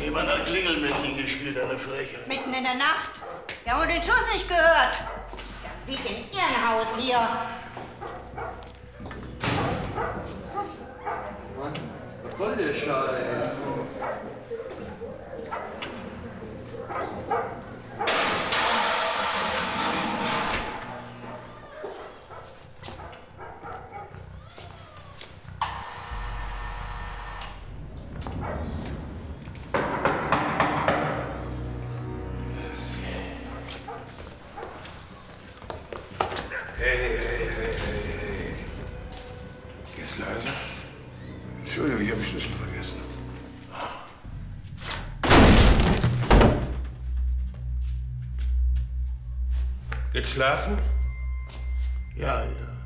Jemand hat Klingelmännchen gespielt, eine Frechheit. Mitten in der Nacht. Wir haben den Schuss nicht gehört. Ist ja wie in Irrenhaus hier. Mann, was soll der Scheiß? Hey. Geht's leise? Entschuldigung, ich habe den Schlüssel vergessen. Geht schlafen? Ja.